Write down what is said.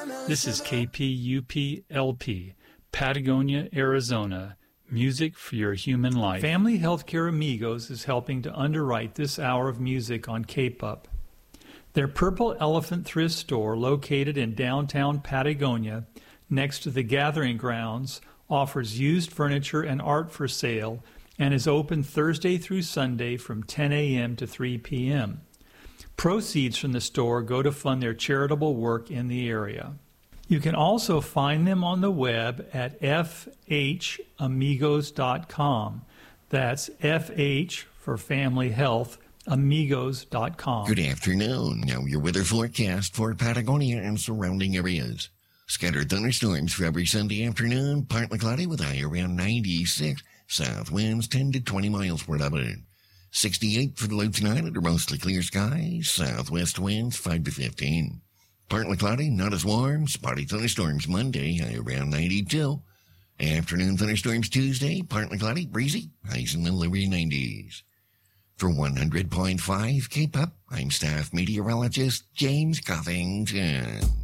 This is KPUP-LP, Patagonia, Arizona. Music for your human life. Family Healthcare Amigos is helping to underwrite this hour of music on K-Pup. Their Purple Elephant thrift store, located in downtown Patagonia, next to the Gathering Grounds, offers used furniture and art for sale and is open Thursday through Sunday from 10 a.m. to 3 p.m. Proceeds from the store go to fund their charitable work in the area. You can also find them on the web at fhamigos.com. That's FH for Family Health, amigos.com. Good afternoon. Now your weather forecast for Patagonia and surrounding areas. Scattered thunderstorms for every Sunday afternoon, partly cloudy with a high around 96. South winds 10 to 20 miles per hour. 68 for the low tonight under mostly clear skies. Southwest winds 5 to 15. Partly cloudy, not as warm. Spotty thunderstorms Monday, high around 92. Afternoon thunderstorms Tuesday, partly cloudy, breezy, highs in the lower 90s. For 100.5 K-Pop, I'm staff meteorologist James Covington.